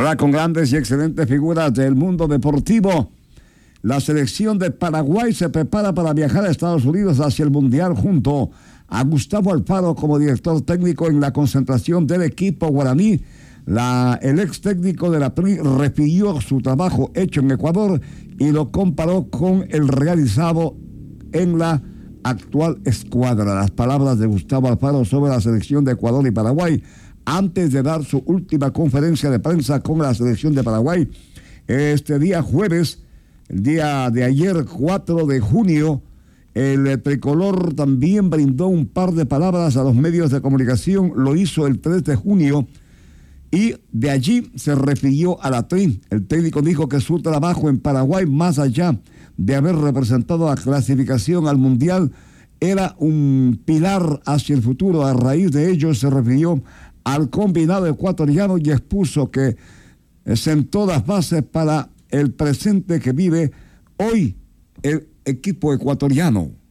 Ahora con grandes y excelentes figuras del mundo deportivo, la selección de Paraguay se prepara para viajar a Estados Unidos hacia el Mundial junto a Gustavo Alfaro como director técnico en la concentración del equipo guaraní. El ex técnico de la PRI refirió su trabajo hecho en Ecuador y lo comparó con el realizado en la actual escuadra. Las palabras de Gustavo Alfaro sobre la selección de Ecuador y Paraguay antes de dar su última conferencia de prensa con la selección de Paraguay este día jueves. El día de ayer, 4 de junio, el tricolor también brindó un par de palabras a los medios de comunicación. Lo hizo el 3 de junio y de allí se refirió a la TRI. El técnico dijo que su trabajo en Paraguay, más allá de haber representado la clasificación al Mundial, era un pilar hacia el futuro. A raíz de ello se refirió al combinado ecuatoriano y expuso que sentó las bases para el presente que vive hoy el equipo ecuatoriano.